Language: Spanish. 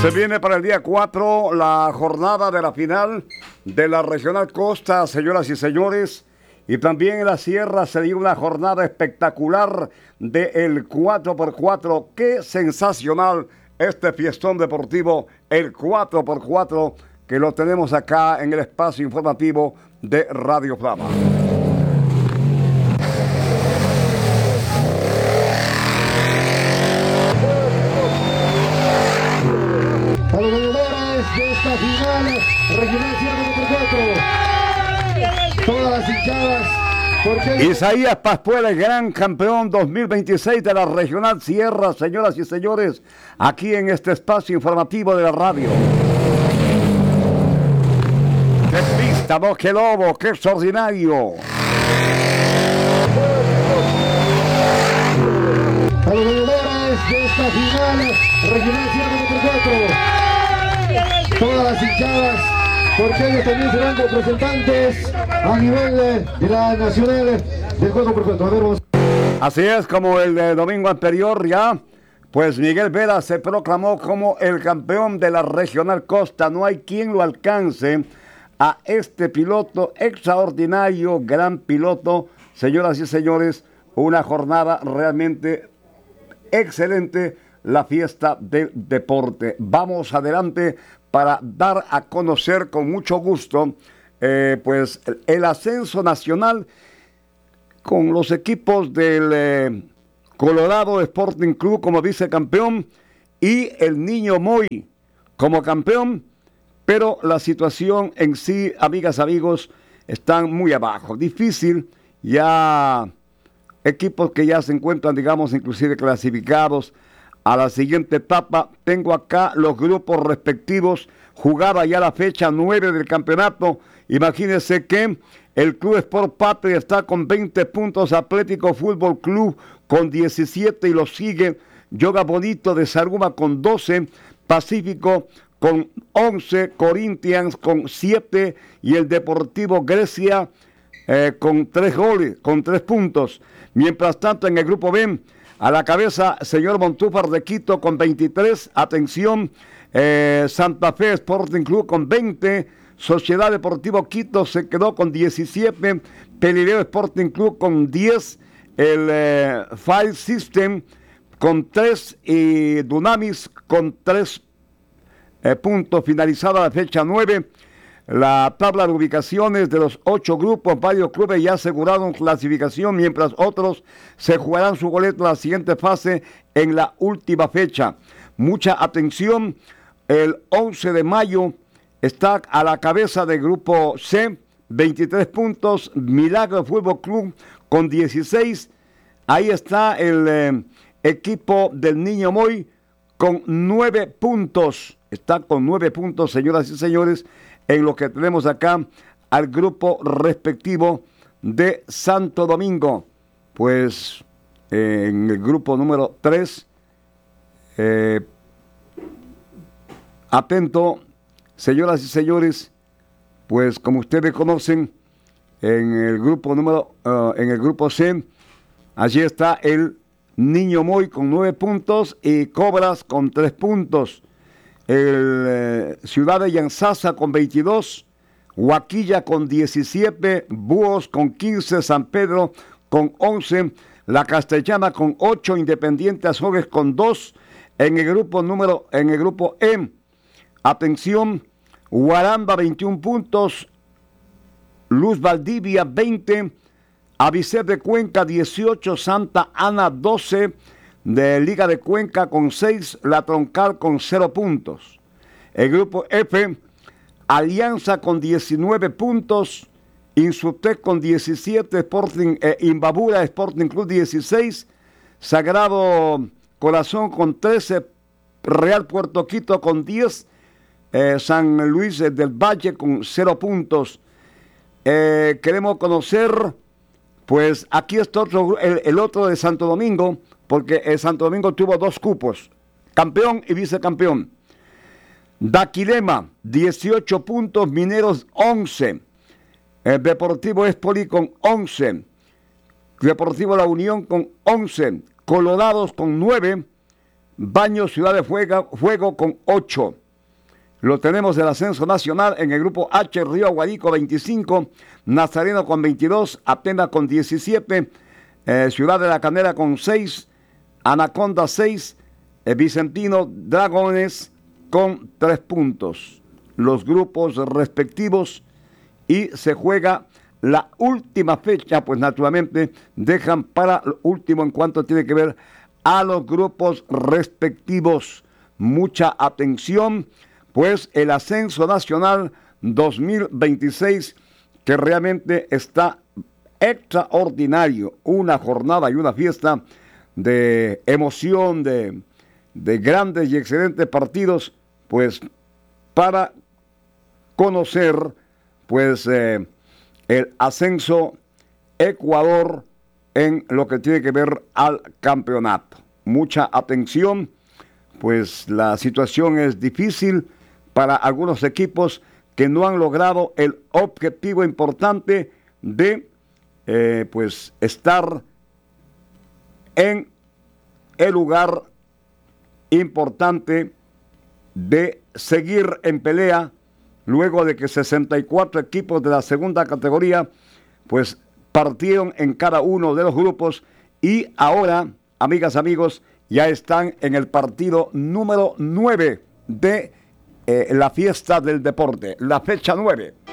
Se viene para el día 4 la jornada de la final de la Regional Costa, señoras y señores. Y también en la Sierra se dio una jornada espectacular del 4x4. ¡Qué sensacional este fiestón deportivo, el 4x4, que lo tenemos acá en el espacio informativo de Radio Flama! A los ganadores de esta final regional Sierra 4x4, todas las hinchadas. Isaías Pascual, el gran campeón 2026 de la Regional Sierra, señoras y señores, aquí en este espacio informativo de la radio. ¡Qué pista, no, qué lobo, qué extraordinario! A los ganadores de esta final regional Sierra 4x4, todas las hinchadas, porque ellos también serán representantes a nivel de la nacional del 4x4. A ver, vamos. Así es, como el domingo anterior ya, pues Miguel Vera se proclamó como el campeón de la Regional Costa. No hay quien lo alcance a este piloto extraordinario, gran piloto. Señoras y señores, una jornada realmente excelente, la fiesta del deporte. Vamos adelante para dar a conocer con mucho gusto pues el ascenso nacional con los equipos del Colorado Sporting Club como vicecampeón y el Niño Moy como campeón, pero la situación en sí, amigas, amigos, están muy abajo. Difícil, ya equipos que ya se encuentran, digamos, inclusive clasificados a la siguiente etapa. Tengo acá los grupos respectivos, jugada ya la fecha 9 del campeonato. Imagínense que el Club Sport Patria está con 20 puntos, Atlético Fútbol Club con 17 y lo sigue Yoga Bonito de Saruma con 12, Pacífico con 11, Corinthians con 7 y el Deportivo Grecia con 3 goles, con 3 puntos. Mientras tanto, en el grupo B, a la cabeza, señor Montúfar de Quito con 23, atención, Santa Fe Sporting Club con 20, Sociedad Deportivo Quito se quedó con 17, Pelileo Sporting Club con 10, el File System con 3 y Dunamis con 3 puntos. Finalizada la fecha 9, la tabla de ubicaciones de los 8 grupos, varios clubes ya aseguraron clasificación, mientras otros se jugarán su boleto a la siguiente fase en la última fecha. Mucha atención, el 11 de mayo está a la cabeza del grupo C, 23 puntos, Milagro Fútbol Club con 16, ahí está el equipo del Niño Moy con 9 puntos, está con 9 puntos, señoras y señores, en lo que tenemos acá al grupo respectivo de Santo Domingo. Pues en el grupo número 3, atento, señoras y señores, pues como ustedes conocen, en el grupo C, allí está el Niño Moy con 9 puntos y Cobras con 3 puntos. El Ciudad de Yanzasa con 22, Huaquilla con 17, Búhos con 15, San Pedro con 11, La Castellana con 8, Independiente Azogues con 2, en el grupo E, atención, Guaranda 21 puntos, Luz Valdivia 20, Avicet de Cuenca 18, Santa Ana 12, de Liga de Cuenca con 6, La Troncal con 0 puntos. El grupo F, Alianza con 19 puntos, Insutec con 17, Sporting, Imbabura Sporting Club 16, Sagrado Corazón con 13, Real Puerto Quito con 10, San Luis del Valle con 0 puntos. Queremos conocer, pues aquí está el otro de Santo Domingo, porque Santo Domingo tuvo 2 cupos, campeón y vicecampeón. Daquilema, 18 puntos, Mineros 11, Deportivo Espoli con 11, Deportivo La Unión con 11, Colorados con 9, Baños Ciudad de Fuego con 8. Lo tenemos del ascenso nacional en el grupo H, Río Aguarico 25, Nazareno con 22, Atena con 17, Ciudad de la Canela con 6, Anaconda 6, Vicentino Dragones con 3 puntos. Los grupos respectivos, y se juega la última fecha, pues naturalmente dejan para lo último en cuanto tiene que ver a los grupos respectivos. Mucha atención, pues el ascenso nacional 2026, que realmente está extraordinario, una jornada y una fiesta de emoción, de grandes y excelentes partidos, pues para conocer pues el ascenso Ecuador en lo que tiene que ver al campeonato. Mucha atención, pues la situación es difícil para algunos equipos que no han logrado el objetivo importante de pues estar en el lugar importante de seguir en pelea, luego de que 64 equipos de la segunda categoría pues partieron en cada uno de los grupos, y ahora, amigas, amigos, ya están en el partido número 9 de la fiesta del deporte, la fecha 9.